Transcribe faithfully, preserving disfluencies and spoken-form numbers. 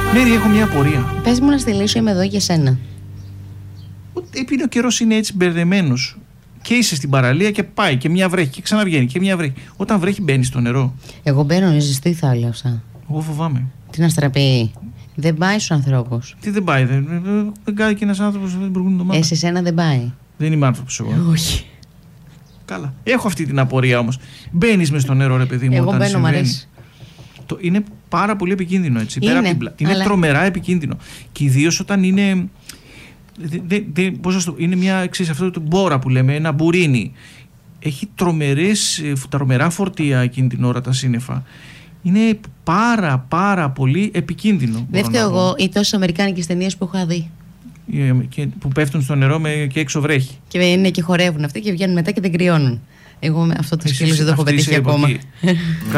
Μέρη, έχω μια απορία. Πες μου να στη λύσω, είμαι εδώ για σένα. Επειδή ο καιρός είναι έτσι μπερδεμένος και είσαι στην παραλία και πάει και μια βρέχει και ξαναβγαίνει και μια βρέχει. Όταν βρέχει, μπαίνει στο νερό? Εγώ μπαίνω, είναι ζεστή θάλασσα. Εγώ φοβάμαι. Τι να στραπεί. Δεν πάει στους ανθρώπους. Τι δεν πάει, δεν, δεν κάνει και ένας άνθρωπος δεν μπορεί να το Ε, σε σένα δεν πάει. Δεν είμαι άνθρωπος εγώ. Όχι. Καλά. Έχω αυτή την απορία όμως. Μπαίνεις μες στο νερό, ρε παιδί μου, εγώ όταν μπαίνω, μ' συμβαίνει? αρέσει. Το, είναι πάρα πολύ επικίνδυνο, έτσι. Είναι, Πέρα από την πλα... είναι αλλά... τρομερά επικίνδυνο. Και ιδίως όταν είναι. Δε, δε, δε, πώς σας το... Είναι μια, ξέρεις, αυτό το μπόρα που λέμε, ένα μπουρίνι. Έχει τρομερές, τρομερά φορτία εκείνη την ώρα τα σύννεφα. Είναι πάρα πάρα πολύ επικίνδυνο. Δεν φταίω εγώ, οι τόσες αμερικάνικες ταινίες που έχω δει. Και, που πέφτουν στο νερό με, και έξω βρέχει. Και είναι και χορεύουν αυτοί και βγαίνουν μετά και δεν κρυώνουν. Εγώ αυτό το σκύλο δεν το έχω πετύχει ακόμα.